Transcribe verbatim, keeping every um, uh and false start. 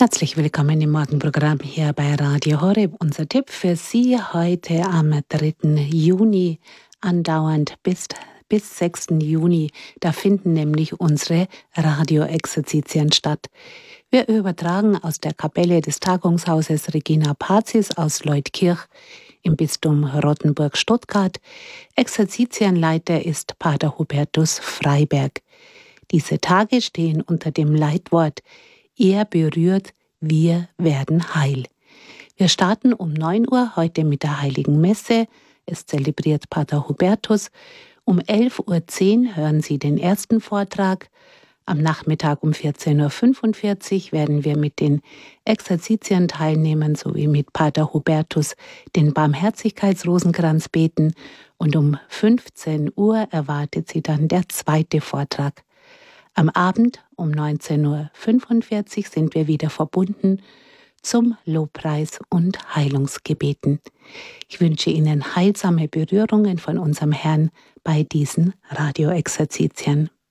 Herzlich willkommen im Morgenprogramm hier bei Radio Horeb. Unser Tipp für Sie heute am dritten Juni, andauernd bis, bis sechsten Juni. Da finden nämlich unsere Radioexerzitien statt. Wir übertragen aus der Kapelle des Tagungshauses Regina Pazis aus Leutkirch im Bistum Rottenburg-Stuttgart. Exerzitienleiter ist Pater Hubertus Freiberg. Diese Tage stehen unter dem Leitwort Er berührt, wir werden heil. Wir starten um neun Uhr heute mit der Heiligen Messe. Es zelebriert Pater Hubertus. Um elf Uhr zehn hören Sie den ersten Vortrag. Am Nachmittag um vierzehn Uhr fünfundvierzig werden wir mit den Exerzitien-Teilnehmern sowie mit Pater Hubertus den Barmherzigkeitsrosenkranz beten. Und um fünfzehn Uhr erwartet Sie dann der zweite Vortrag. Am Abend um neunzehn Uhr fünfundvierzig sind wir wieder verbunden zum Lobpreis und Heilungsgebeten. Ich wünsche Ihnen heilsame Berührungen von unserem Herrn bei diesen Radioexerzitien.